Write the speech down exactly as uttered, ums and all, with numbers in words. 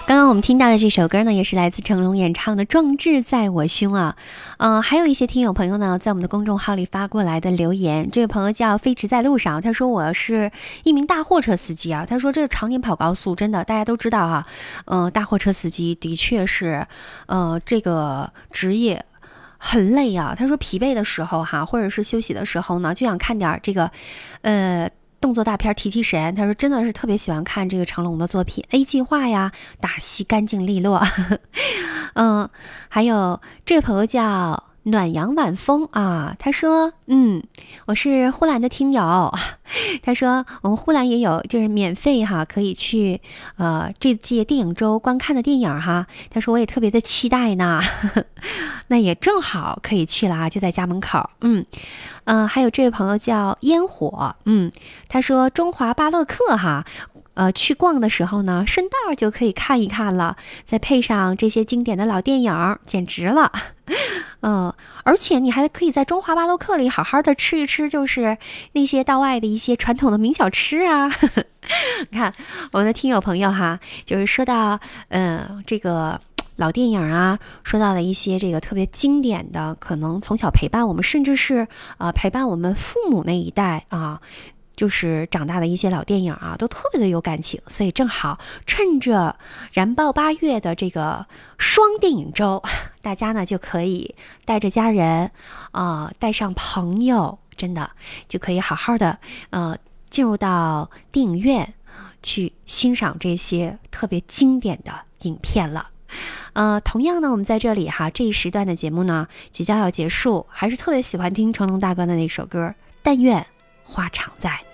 刚刚我们听到的这首歌呢，也是来自成龙演唱的《壮志在我胸》啊。嗯、呃，还有一些听友朋友呢，在我们的公众号里发过来的留言。这位朋友叫飞驰在路上，他说我是一名大货车司机啊。他说这常年跑高速，真的大家都知道哈、啊。呃，大货车司机的确是，呃，这个职业很累啊。他说疲惫的时候哈，或者是休息的时候呢，就想看点这个，呃。动作大片提提神，他说真的是特别喜欢看这个成龙的作品 A 计划呀，打戏干净利落。嗯，还有这位朋友叫暖阳晚风啊，他说嗯，我是呼兰的听友，他说我们呼兰也有就是免费哈，可以去呃这届电影周观看的电影哈，他说我也特别的期待呢。那也正好可以去了啊，就在家门口。嗯嗯、呃，还有这位朋友叫烟火，嗯，他说中华巴洛克哈，呃，去逛的时候呢，顺道就可以看一看了，再配上这些经典的老电影，简直了。嗯、呃，而且你还可以在中华巴洛克里好好的吃一吃，就是那些道外的一些传统的名小吃啊。你看我们的听友朋友哈，就是说到嗯、呃、这个。老电影啊，说到的一些这个特别经典的，可能从小陪伴我们，甚至是呃陪伴我们父母那一代啊，就是长大的一些老电影啊，都特别的有感情。所以正好趁着燃爆八月的这个双电影周，大家呢就可以带着家人啊、呃，带上朋友，真的就可以好好的呃进入到电影院去欣赏这些特别经典的影片了。呃，同样呢，我们在这里哈，这一时段的节目呢即将要结束，还是特别喜欢听成龙大哥的那首歌《但愿花常在》。